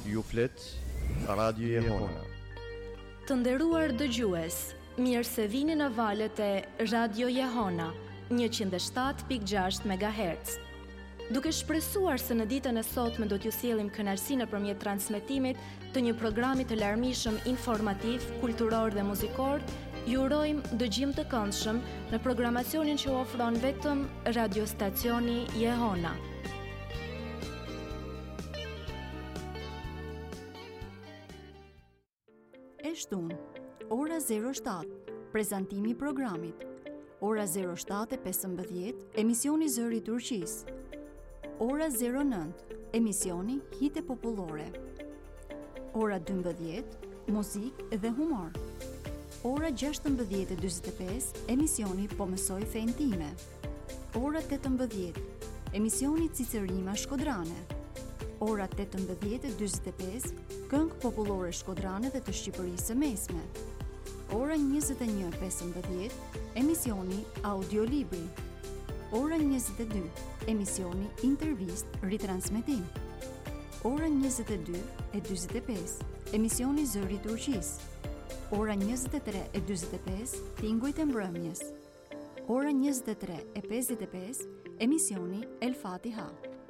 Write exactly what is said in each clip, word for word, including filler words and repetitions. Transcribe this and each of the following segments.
Ju flet Radio Jehona. Të nderuar dëgjues, mirë se vini në valët e Radio Jehona, njëqind e shtatë pikë gjashtë megahertz. Duke shpresuar se në ditën e sotme do t'ju sjellim kënaqësi nëpërmjet transmetimit të një programi të larmishëm informativ, kulturor dhe muzikor, ju urojmë dëgjim të këndshëm në programacionin që ofron vetëm radiostacioni Jehona. E shtun, ora zero shtatë, prezantimi i programit. Ora zero shtatë e pesëmbëdhjetë, emisioni Zëri i Turqisë. Ora zero nëntë, emisioni Hite popullore. Ora dymbëdhjetë, muzikë dhe humor. Ora gjashtëmbëdhjetë e dyzet e pesë, emisioni Po mësoj fen time. Ora tetëmbëdhjetë, emisioni Cicerima Shkodrane. Ora tetëmbëdhjetë e dyzet e pesë, këngë popullore shkodrane dhe të Shqipërisë së Mesme. Ora njëzet e një e pesëmbëdhjetë, emisioni Audiolibri. Ora njëzet e dy, emisioni Intervist ritransmetim. Ora njëzet e dy e dyzet e pesë, emisioni Zëri i Turqisë. Ora njëzet e tre e dyzet e pesë, Tingujt e mbrëmjes. Ora njëzet e tre e pesëdhjetë e pesë, emisioni El Fatiha.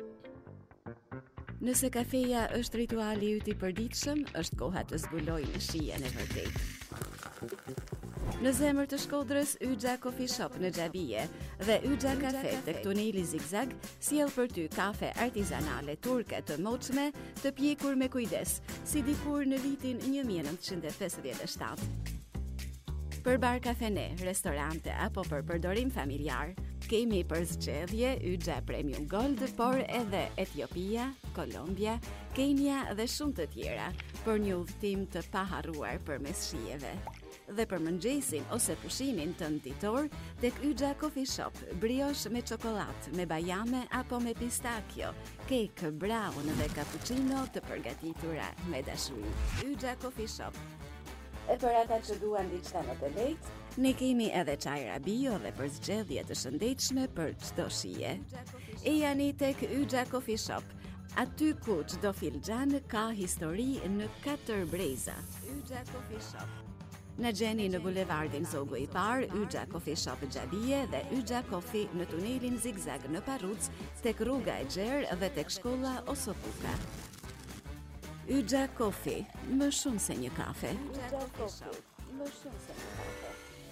Nëse kafeja është rituali yt i përditshëm, është koha të zbulojmë shijen e vërtetë. Në zemër të Shkodrës, Yxha Coffee Shop në Xhabije dhe Yxha Cafe tek tuneli Zigzag sjell për ty kafe artizanale turke të moçme, të pjekur me kujdes, si dikur në vitin një mijë e nëntëqind e pesëdhjetë e shtatë. Për bar kafene, restorante apo për përdorim familjar, kemi për zgjedhje Yxha Premium Gold, por edhe Etiopia, Kolombia, Kenia dhe shumë të tjera për një udhëtim të paharruar përmes shijeve. Dhe për mëngjesin ose pushimin tënd ditor, tek Yxha Coffee Shop, brioche me çokollatë, me bajame apo me pistachio, kek, brown dhe cappuccino të përgatitura me dashuri. Yxha Coffee Shop. E për ata që duan diçka më të lehtë, ne kemi edhe çajra bio dhe për zgjedhje të shëndetshme për çdo shije. E jani tek Yxha Coffee Shop, aty ku çdo filxhan ka histori në katër breza. Yxha Coffee Shop. Në gjeni në bulevardin Zogu i Parë, Yxha Coffee Shop Xhabije dhe Yxha Coffee në tunelin Zigzag në Parruc, tek rruga e Gjerë dhe tek shkolla Osopuka. Yxha Coffee, më shumë se një kafe. Yxha Coffee, më shumë se një kafe.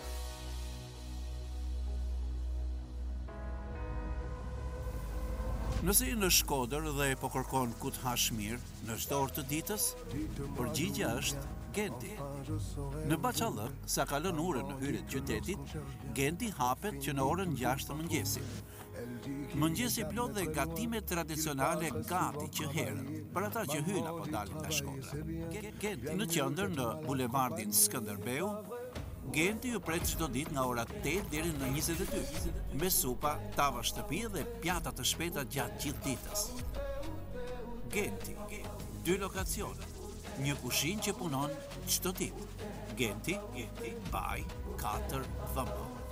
Nëse je në Shkodër dhe po kërkon ku të hash mirë në çdo orë të ditës, përgjigjja është Genti. Në Bachallëk, sa kalon orën në hyrje të qytetit, Genti hapet që në orën gjashtë të mëngjesit. Mëngjesi plot dhe gatime tradicionale gati që herën, për ata që hyjnë apo dalin nga Shkodra. Genti në qendër në bulevardin Skënderbeu, Genti ju pret çdo ditë nga ora tetë deri në njëzet e dy, me supa, tava shtëpi dhe pjata të shpejta gjatë gjithë ditës. Genti, dy lokacione, një kushinë që punon çdo ditë. Genti, Genti, Baj, katër V M.